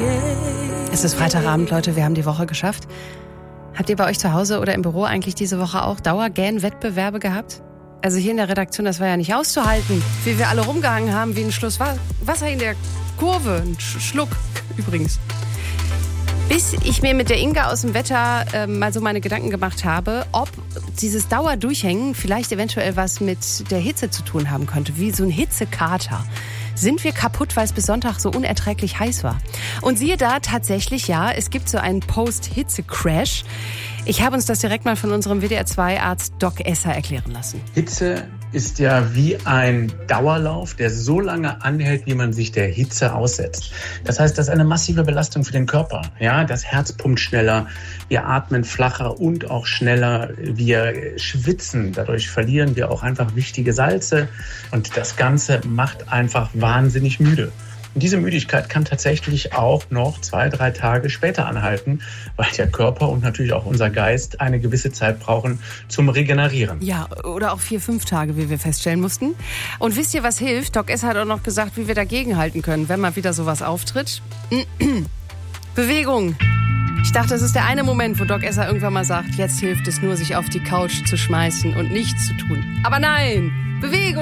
Es ist Freitagabend, Leute, wir haben die Woche geschafft. Habt ihr bei euch zu Hause oder im Büro eigentlich diese Woche auch Dauergähn-Wettbewerbe gehabt? Also hier in der Redaktion, das war ja nicht auszuhalten, wie wir alle rumgehangen haben wie ein Schluss Wasser in der Kurve. Ein Schluck übrigens. Bis ich mir mit der Inga aus dem Wetter mal so meine Gedanken gemacht habe, ob dieses Dauerdurchhängen vielleicht eventuell was mit der Hitze zu tun haben könnte, wie so ein Hitzekater. Sind wir kaputt, weil es bis Sonntag so unerträglich heiß war? Und siehe da, tatsächlich ja, es gibt so einen Post-Hitze-Crash. Ich habe uns das direkt mal von unserem WDR-2-Arzt Doc Esser erklären lassen. Hitze ist ja wie ein Dauerlauf, der so lange anhält, wie man sich der Hitze aussetzt. Das heißt, das ist eine massive Belastung für den Körper. Ja, das Herz pumpt schneller, wir atmen flacher und auch schneller, wir schwitzen. Dadurch verlieren wir auch einfach wichtige Salze und das Ganze macht einfach wahnsinnig müde. Und diese Müdigkeit kann tatsächlich auch noch 2-3 Tage später anhalten, weil der Körper und natürlich auch unser Geist eine gewisse Zeit brauchen zum Regenerieren. Ja, oder auch 4-5 Tage, wie wir feststellen mussten. Und wisst ihr, was hilft? Doc S. hat auch noch gesagt, wie wir dagegenhalten können, wenn mal wieder sowas auftritt. Bewegung. Ich dachte, das ist der eine Moment, wo Doc Esser irgendwann mal sagt, jetzt hilft es nur, sich auf die Couch zu schmeißen und nichts zu tun. Aber nein, Bewegung.